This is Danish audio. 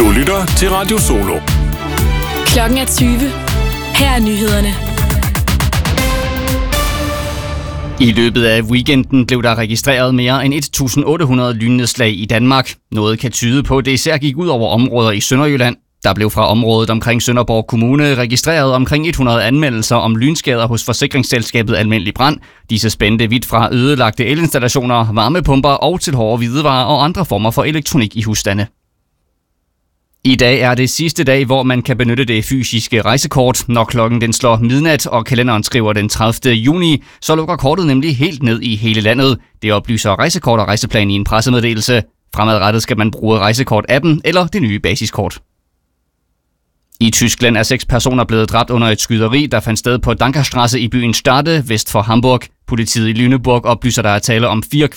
Du lytter til Radio Solo. Klokken er 20. Her er nyhederne. I løbet af weekenden blev der registreret mere end 1.800 lynnedslag i Danmark. Noget kan tyde på, at det især gik ud over områder i Sønderjylland. Der blev fra området omkring Sønderborg Kommune registreret omkring 100 anmeldelser om lynskader hos forsikringsselskabet Almindelig Brand. Disse spændte vidt fra ødelagte elinstallationer, varmepumper og til hårde hvidevarer og andre former for elektronik i husstande. I dag er det sidste dag, hvor man kan benytte det fysiske rejsekort. Når klokken den slår midnat, og kalenderen skriver den 30. juni, så lukker kortet nemlig helt ned i hele landet. Det oplyser Rejsekort og Rejseplan i en pressemeddelelse. Fremadrettet skal man bruge Rejsekort-appen eller det nye basiskort. I Tyskland er 6 personer blevet dræbt under et skyderi, der fandt sted på Dankerstrasse i byen Stade, vest for Hamburg. Politiet i Lüneburg oplyser, der er tale om 4